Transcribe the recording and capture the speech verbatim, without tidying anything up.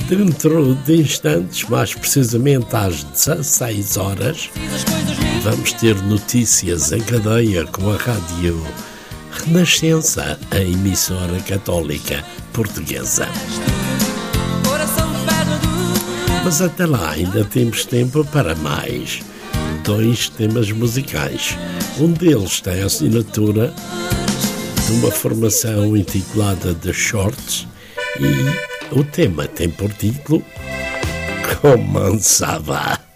Dentro de instantes, mais precisamente às dezasseis horas, vamos ter notícias em cadeia com a Rádio Renascença, a emissora católica portuguesa. Mas até lá ainda temos tempo para mais dois temas musicais. Um deles tem a assinatura de uma formação intitulada The Shorts e o tema tem por título Como Ça Va.